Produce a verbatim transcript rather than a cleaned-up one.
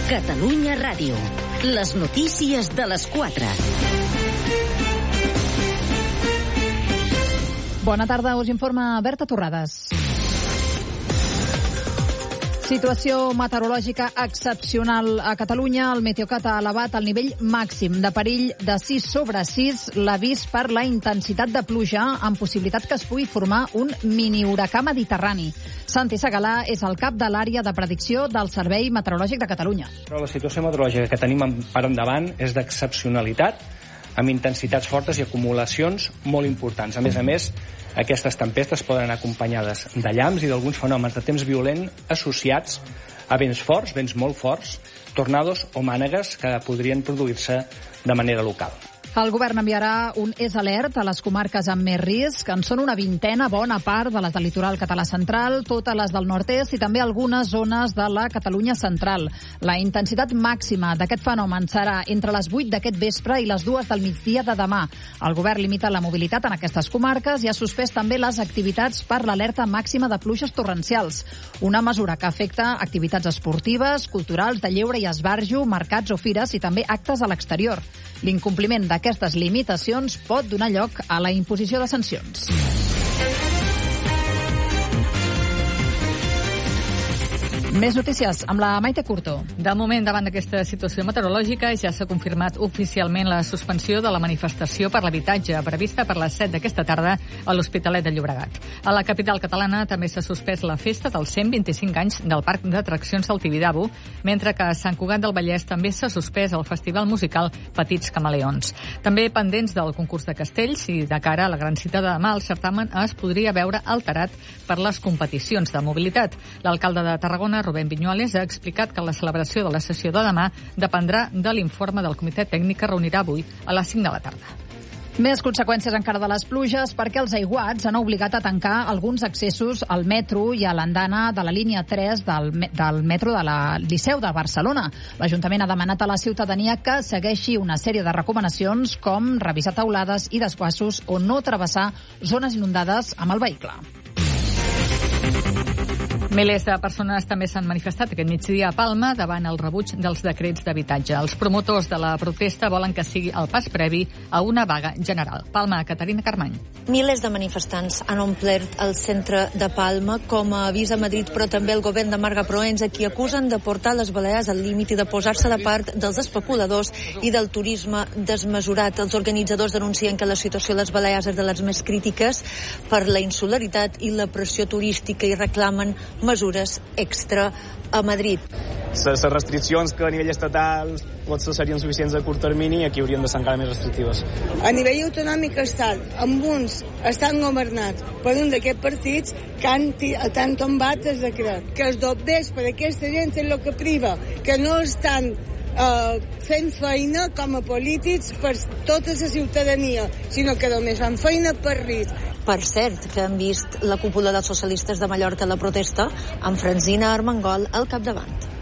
Catalunya Ràdio. Les notícies de les quatre. Bona tarda, us informa Berta Torrades. Situació meteorològica excepcional a Catalunya. El Meteocat ha elevat el nivell màxim de perill de sis sobre sis, l'avís per la intensitat de pluja, amb possibilitat que es pugui formar un mini huracà mediterrani. Santi Segalà és el cap de l'àrea de predicció del Servei Meteorològic de Catalunya. Però la situació meteorològica que tenim per endavant és d'excepcionalitat, amb intensitats fortes i acumulacions molt importants. A més a més, aquestes tempestes poden anar acompanyades de llamps i d'alguns fenòmens de temps violent associats a vents forts, vents molt forts, tornados o mànegues que podrien produir-se de manera local. El govern enviarà un es alert a les comarques amb més risc, en són una vintena, bona part de les del litoral català central, totes les del nord-est i també algunes zones de la Catalunya central. La intensitat màxima d'aquest fenomen serà entre les vuit d'aquest vespre i les dues del migdia de demà. El govern limita la mobilitat en aquestes comarques i ha suspès també les activitats per l'alerta màxima de pluges torrencials, una mesura que afecta activitats esportives, culturals, de lleure i esbarjo, mercats o fires i també actes a l'exterior. L'incompliment d'aquestes limitacions pot donar lloc a la imposició de sancions. Més notícies amb la Maite Curto. De moment, davant d'aquesta situació meteorològica, ja s'ha confirmat oficialment la suspensió de la manifestació per l'habitatge prevista per les set d'aquesta tarda a l'Hospitalet de Llobregat. A la capital catalana també s'ha suspès la festa dels cent vint-i-cinc anys del Parc d'Atraccions del Tibidabo, mentre que a Sant Cugat del Vallès també s'ha suspès el festival musical Petits Camaleons. També pendents del concurs de castells i de cara a la gran cita de demà, el certamen es podria veure alterat per les competicions de mobilitat. L'alcalde de Tarragona, Rubén Viñuales, ha explicat que la celebració de la sessió de demà dependrà de l'informe del comitè tècnic que reunirà avui a les cinc de la tarda. Més conseqüències encara de les pluges perquè els aiguats han obligat a tancar alguns accessos al metro i a l'andana de la línia tres del, del metro de la Liceu de Barcelona. L'Ajuntament ha demanat a la ciutadania que segueixi una sèrie de recomanacions com revisar teulades i desguassos o no travessar zones inundades amb el vehicle. Milers de persones també s'han manifestat aquest migdia a Palma davant el rebuig dels decrets d'habitatge. Els promotors de la protesta volen que sigui el pas previ a una vaga general. Palma, Caterina Carmany. Milers de manifestants han omplert el centre de Palma, com a avisa Madrid, però també el govern de Marga Proença, qui acusen de portar les Balears al límit i de posar-se de part dels especuladors i del turisme desmesurat. Els organitzadors denuncien que la situació a les Balears és de les més crítiques per la insularitat i la pressió turística i reclamen mesures extra a Madrid. Les restriccions que a nivell estatal potser serien suficients a curt termini i aquí haurien de ser encara més restrictives. A nivell autonòmic estan, amb uns estan governats per un d'aquests partits que han, han tombat el decret, que es doblés per aquesta gent és el que priva, que no estan uh, fent feina com a polítics per tota la ciutadania, sinó que només fan feina per risc. Per cert, que han vist la cúpula dels socialistes de Mallorca a la protesta amb Francina Armengol al capdavant.